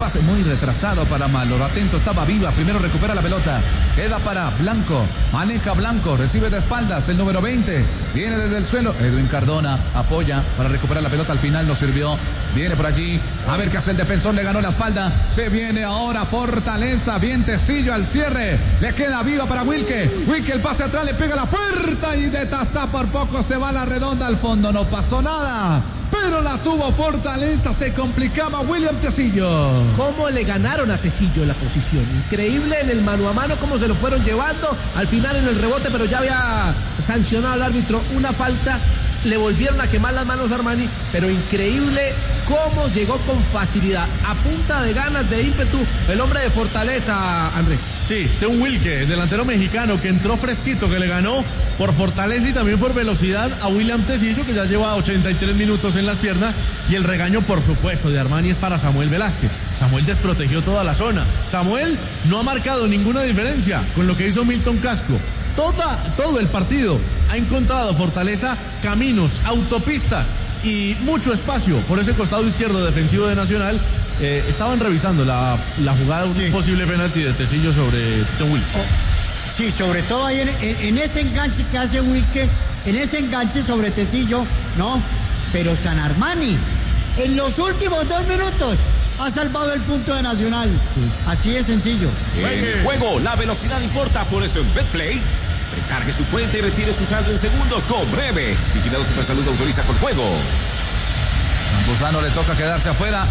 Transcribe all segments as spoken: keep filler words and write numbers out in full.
pase muy retrasado para Malo. Atento estaba Viva. Primero recupera la pelota. Queda para Blanco. Maneja Blanco. Recibe de espaldas el número veinte. Viene desde el suelo. Edwin Cardona apoya para recuperar la pelota. Al final no sirvió. Viene por allí. A ver qué hace el defensor. Le ganó la espalda. Se viene ahora Fortaleza. Bien Tecillo al cierre. Le queda Viva para Wilke. Wilke el pase atrás. Le pega la puerta. Y de Tastá por poco se va la redonda al fondo. No pasó nada. Pero la tuvo Fortaleza, se complicaba William Tecillo. ¿Cómo le ganaron a Tecillo la posición? Increíble en el mano a mano, cómo se lo fueron llevando. Al final en el rebote, pero ya había sancionado al árbitro una falta. Le volvieron a quemar las manos a Armani, pero increíble cómo llegó con facilidad, a punta de ganas, de ímpetu, el hombre de Fortaleza, Andrés. Sí, Teun Wilke, el delantero mexicano que entró fresquito, que le ganó por fortaleza y también por velocidad a William Tecillo, que ya lleva ochenta y tres minutos en las piernas, y el regaño, por supuesto, de Armani es para Samuel Velázquez. Samuel desprotegió toda la zona. Samuel no ha marcado ninguna diferencia con lo que hizo Milton Casco. Toda, todo el partido ha encontrado Fortaleza caminos, autopistas y mucho espacio por ese costado izquierdo defensivo de Nacional. Eh, estaban revisando la, la jugada de un sí. posible penalti de Tecillo sobre Teun Wilke. Oh, sí, sobre todo ahí en, en, en ese enganche que hace Wilke, en ese enganche sobre Tecillo, no, pero San Armani, en los últimos dos minutos, ha salvado el punto de Nacional. Sí. Así de sencillo. En el juego, la velocidad importa, por eso en Betplay recargue su cuenta y retire su saldo en segundos con Breve. Vigilado Supersalud autoriza con juegos. Campuzano le toca quedarse afuera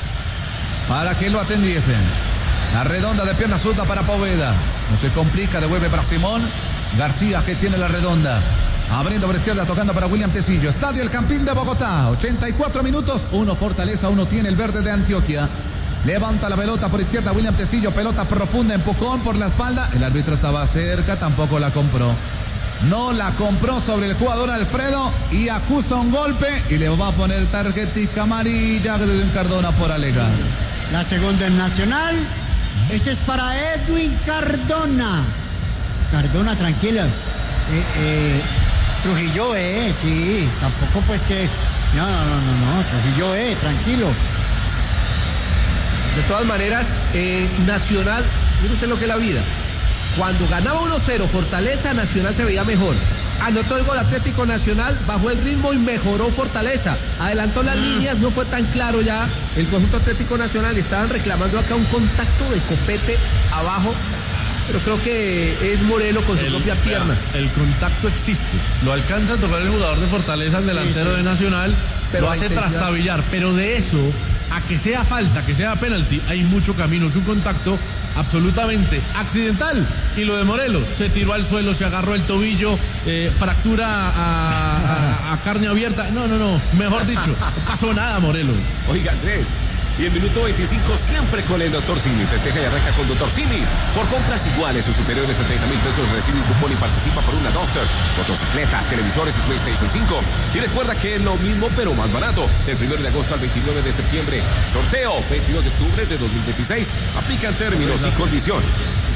para que lo atendiesen. La redonda de pierna zurda para Poveda. No se complica, devuelve para Simón. García que tiene la redonda. Abriendo por izquierda, tocando para William Tecillo. Estadio El Campín de Bogotá. ochenta y cuatro minutos. Uno Fortaleza, uno tiene el verde de Antioquia. Levanta la pelota por izquierda William Tecillo. Pelota profunda, empujón por la espalda. El árbitro estaba cerca, tampoco la compró. No la compró sobre el jugador Alfredo y acusa un golpe y le va a poner tarjetica amarilla de Edwin Cardona por alegar. La segunda en Nacional. Este es para Edwin Cardona. Cardona, tranquila. Eh, eh, Trujillo, eh, sí. Tampoco pues que... No, no, no, no, no. Trujillo, eh, tranquilo. De todas maneras, eh, Nacional, mire usted lo que es la vida. Cuando ganaba uno cero Fortaleza, Nacional se veía mejor. Anotó el gol Atlético Nacional, bajó el ritmo y mejoró Fortaleza. Adelantó las mm. líneas, no fue tan claro ya el conjunto Atlético Nacional. Estaban reclamando acá un contacto de Copete abajo, pero creo que es Morelo con su el, propia pierna. El contacto existe. Lo alcanza a tocar el jugador de Fortaleza, el delantero sí, sí. de Nacional, pero lo hace trastabillar. Pero de eso a que sea falta, que sea penalti, hay mucho camino. Es un contacto absolutamente accidental. Y lo de Morelos, se tiró al suelo, se agarró el tobillo, eh, fractura a, a, a carne abierta. No, no, no, mejor dicho, no pasó nada, Morelos. Oiga, Andrés, y el minuto veinticinco siempre con el doctor Simi. Festeja y arranca con doctor Simi. Por compras iguales o superiores a treinta mil pesos recibe un cupón y participa por una Duster, motocicletas, televisores y PlayStation cinco. Y recuerda que es lo mismo pero más barato. Del primero de agosto al veintinueve de septiembre. Sorteo veintidós de octubre de dos mil veintiséis. Aplican términos y condiciones.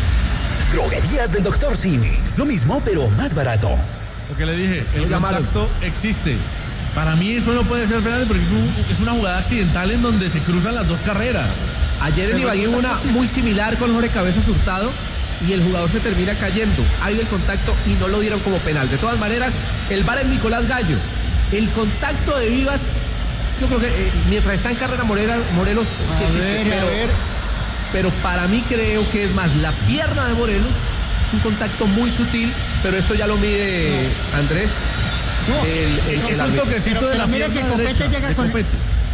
Droguerías del doctor Simi. Lo mismo pero más barato. Lo que le dije, el contacto existe. Para mí eso no puede ser penal porque es, un, es una jugada accidental en donde se cruzan las dos carreras. Ayer en Ibagué hubo una muy similar con Jorge Cabezas Hurtado y el jugador se termina cayendo. Hay el contacto y no lo dieron como penal. De todas maneras, el V A R es Nicolás Gallo. El contacto de Vivas, yo creo que eh, mientras está en carrera Morera, Morelos sí existe. Ver, pero, a ver. pero para mí creo que es más la pierna de Morelos. Es un contacto muy sutil, pero esto ya lo mide no. Andrés. No, el, el, el, el toquecito pero, de la pero mira que Copete derecha, llega con Copete.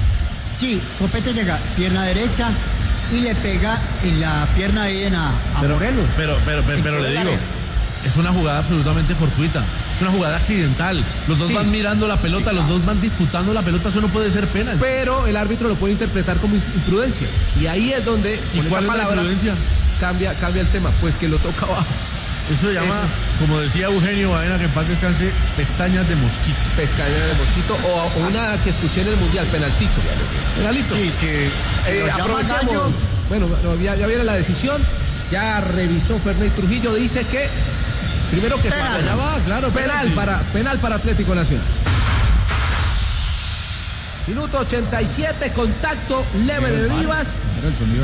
Sí, Copete llega pierna derecha y le pega en la pierna bien a, a pero, Morelos. Pero, pero, pero, pero le digo, es una jugada absolutamente fortuita, es una jugada accidental. Los dos sí. van mirando la pelota, sí, los dos van disputando la pelota, eso no puede ser penal. Pero el árbitro lo puede interpretar como imprudencia. Y ahí es donde, ¿y cuál es la imprudencia? Cambia, cambia el tema, pues que lo toca abajo. Eso se llama, Eso. como decía Eugenio Baena, que en paz descanse, pestañas de mosquito. Pestañas de mosquito, o, o una que escuché en el Mundial, penaltito. Penalito. Sí, sí. Eh, aprovechamos. Bueno, ya, ya viene la decisión. Ya revisó Ferney Trujillo, dice que primero que penal, es ya va, claro, penal para, penal para Atlético Nacional. Minuto ochenta y siete, contacto leve de Vivas.